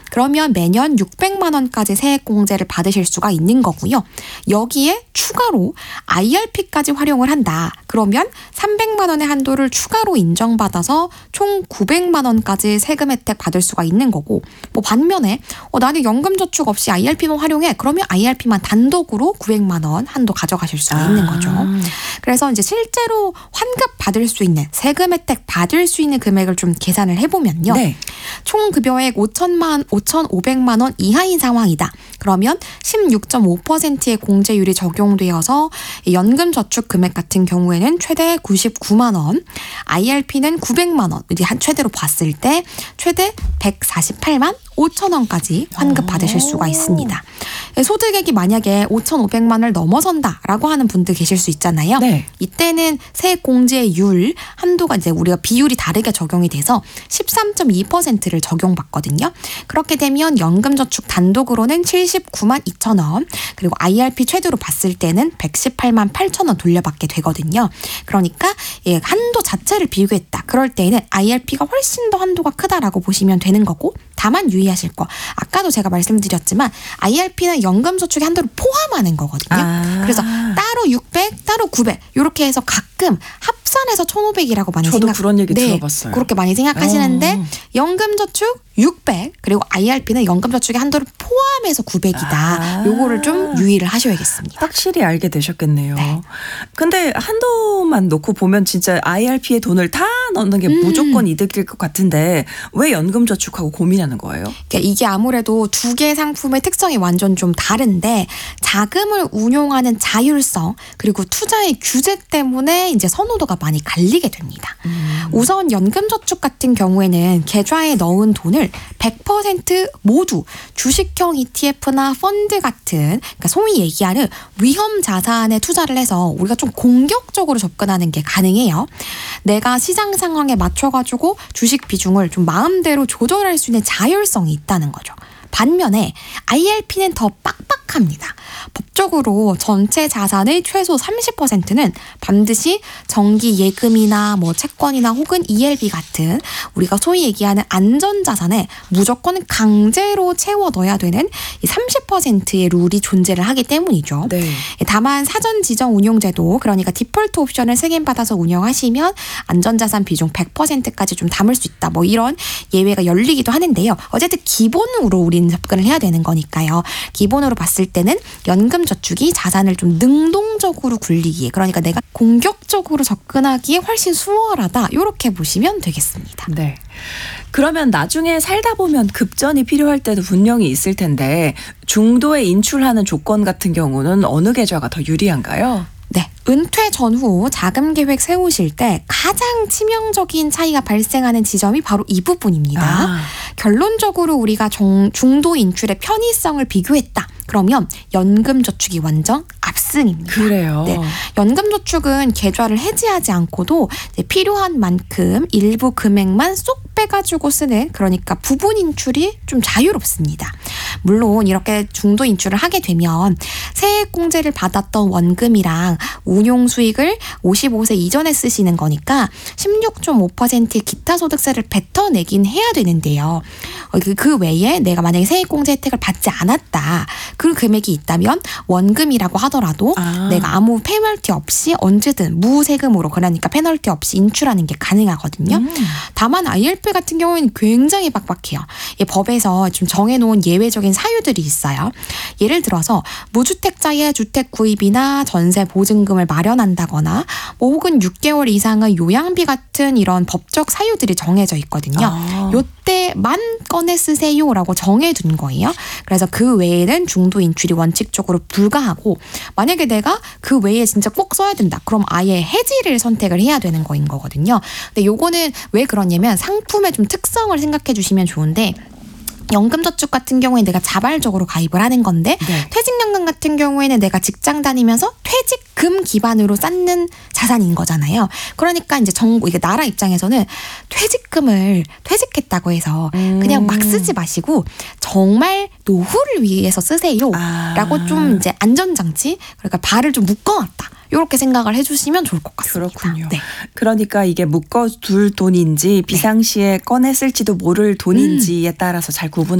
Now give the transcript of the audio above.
그러면 매년 600만 원까지 세액공제를 받으실 수가 있는 거고요. 여기에 추가로 IRP까지 활용을 한다. 그러면 300만 원의 한도를 추가로 인정받아서 총 900만 원까지 세금 혜택 받을 수가 있는 거고, 뭐 반면에 나는 연금저축 없이 IRP만 활용해. 그러면 IRP만 단독으로 900만 원 한도 가져가실 수가 있는 거죠. 그래서 이제 실제로 환급 받을 수 있는, 세금 혜택 받을 수 있는 금액을 좀 계산을 해보면요. 네. 총 급여액 5,500만 원 이하인 상황이다. 그러면 16.5%의 공제율이 적용되어서 연금저축 금액 같은 경우에는 최대 99만 원, IRP는 900만 원, 이제 최대로 봤을 때 최대 148만 5천 원까지 환급 받으실 수가 있습니다. 소득액이 만약에 5,500만 원을 넘어선다라고 하는 분들 계실 수 있잖아요. 네. 이때는 세액공제율 한도가 이제 우리가 비율이 다르게 적용이 돼서 13.2%를 적용받거든요. 그렇게 되면 연금저축 단독으로는 79만 2천 원, 그리고 IRP 최대로 봤을 때는 118만 8천 원 돌려받게 되거든요. 그러니까 한도 자체를 비교했다. 그럴 때에는 IRP가 훨씬 더 한도가 크다라고 보시면 되는 거고, 다만 유의하실 거, 아까도 제가 말씀드렸지만 IRP는 연금저축의 한도를 포함하는 거거든요. 그래서 따로 600, 따로 900 이렇게 해서 가끔 합산해서 1,500이라고 많이 저도 그런 얘기 들어봤어요. 그렇게 많이 생각하시는데 연금저축 600 그리고 IRP는 연금저축의 한도를 포함해서 900이다. 요거를 좀 유의를 하셔야겠습니다. 확실히 알게 되셨겠네요. 네. 근데 한도만 놓고 보면 진짜 IRP에 돈을 다 넣는 게 무조건 이득일 것 같은데 왜 연금저축하고 고민하는 거예요? 그러니까 이게 아무래도 두 개의 상품의 특성이 완전 좀 다른데 자금을 운용하는 자율성 그리고 투자의 규제 때문에 이제 선호도가 많이 갈리게 됩니다. 우선 연금저축 같은 경우에는 계좌에 넣은 돈을 100% 모두 주식형 ETF나 펀드 같은, 그러니까 소위 얘기하는 위험 자산에 투자를 해서 우리가 좀 공격적으로 접근하는 게 가능해요. 내가 시장 상황에 맞춰가지고 주식 비중을 좀 마음대로 조절할 수 있는 자율성이 있다는 거죠. 반면에 IRP는 더 빡빡합니다. 법적으로 전체 자산의 최소 30%는 반드시 정기 예금이나 뭐 채권이나 혹은 ELB 같은 우리가 소위 얘기하는 안전자산에 무조건 강제로 채워 넣어야 되는 이 30%의 룰이 존재를 하기 때문이죠. 네. 다만 사전 지정 운용제도, 그러니까 디폴트 옵션을 승인받아서 운영하시면 안전자산 비중 100%까지 좀 담을 수 있다. 뭐 이런 예외가 열리기도 하는데요. 어쨌든 기본으로 우리는 접근을 해야 되는 거니까요. 기본으로 봤을 때는 연금저축이 자산을 좀 능동적으로 굴리기에, 그러니까 내가 공격적으로 접근하기에 훨씬 수월하다. 이렇게 보시면 되겠습니다. 네. 그러면 나중에 살다 보면 급전이 필요할 때도 분명히 있을 텐데 중도에 인출하는 조건 같은 경우는 어느 계좌가 더 유리한가요? 네, 은퇴 전후 자금 계획 세우실 때 가장 치명적인 차이가 발생하는 지점이 바로 이 부분입니다. 결론적으로 우리가 중도 인출의 편의성을 비교했다. 그러면 연금저축이 완전 압승입니다. 그래요. 네, 연금저축은 계좌를 해지하지 않고도 이제 필요한 만큼 일부 금액만 쏙 빼가지고 쓰는, 그러니까 부분 인출이 좀 자유롭습니다. 물론 이렇게 중도 인출을 하게 되면 세액공제를 받았던 원금이랑 운용 수익을 55세 이전에 쓰시는 거니까 16.5%의 기타 소득세를 뱉어내긴 해야 되는데요. 그 외에 내가 만약에 세액공제 혜택을 받지 않았다. 그 금액이 있다면 원금이라고 하더라도 내가 아무 페널티 없이 언제든 무세금으로, 그러니까 페널티 없이 인출하는 게 가능하거든요. 다만 IRP 같은 경우는 굉장히 빡빡해요. 이 법에서 좀 정해놓은 예외적인 사유들이 있어요. 예를 들어서 무주택자의 주택 구입이나 전세 보증금을 마련한다거나 뭐 혹은 6개월 이상의 요양비 같은 이런 법적 사유들이 정해져 있거든요. 요때만 꺼내 쓰세요라고 정해둔 거예요. 그래서 그 외에는 중도 인출이 원칙적으로 불가하고, 만약에 내가 그 외에 진짜 꼭 써야 된다. 그럼 아예 해지를 선택을 해야 되는 거인 거거든요. 근데 요거는 왜 그러냐면 상품의 좀 특성을 생각해 주시면 좋은데, 연금저축 같은 경우에 내가 자발적으로 가입을 하는 건데 퇴직연금 같은 경우에는 내가 직장 다니면서 퇴직금 기반으로 쌓는 자산인 거잖아요. 그러니까 이제 이게 나라 입장에서는 퇴직금을 퇴직했다고 해서 그냥 막 쓰지 마시고 정말 노후를 위해서 쓰세요라고 좀 이제 안전장치, 그러니까 발을 좀 묶어놨다. 이렇게 생각을 해주시면 좋을 것 같습니다. 그렇군요. 네. 그러니까 이게 묶어둘 돈인지 비상시에 꺼내 쓸지도 모를 돈인지에 따라서 잘 구분을